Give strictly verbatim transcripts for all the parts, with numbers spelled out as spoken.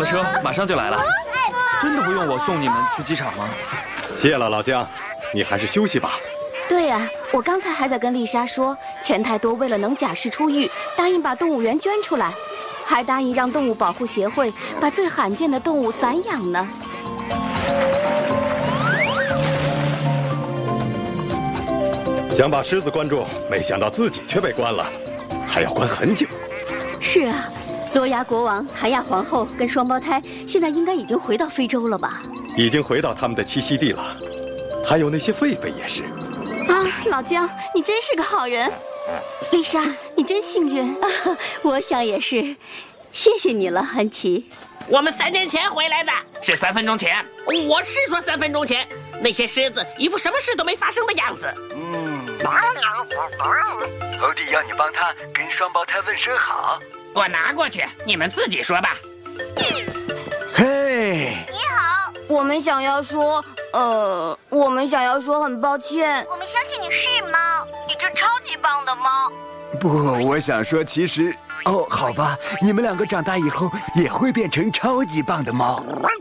车马上就来了。真的不用我送你们去机场吗？ 谢了，老姜，你还是休息吧。 对呀、啊，我刚才还在跟丽莎说，钱太多为了能假释出狱，答应把动物园捐出来，还答应让动物保护协会把最罕见的动物散养呢。 想把狮子关住，没想到自己却被关了，还要关很久。 是啊，罗牙国王、谭亚皇后跟双胞胎现在应该已经回到非洲了吧？ 已经回到他们的栖息地了，还有那些狒狒也是。 啊，老姜，你真是个好人。丽莎，你真幸运。 啊，我想也是，谢谢你了，安琪。 我们三年前回来的， 是三分钟前。 我是说三分钟前，那些狮子一副什么事都没发生的样子。 嗯。欧弟要你帮他跟双胞胎问声好。 我拿过去，你们自己说吧。 嘿， 你好。 我们想要说，呃，我们想要说很抱歉。 我们相信你是猫，一只超级棒的猫。 不，我想说，其实，哦，好吧，你们两个长大以后也会变成超级棒的猫。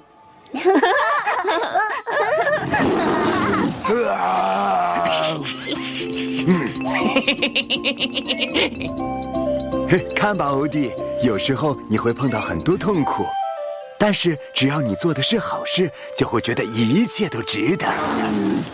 看吧，欧弟，有时候你会碰到很多痛苦，但是只要你做的是好事，就会觉得一切都值得。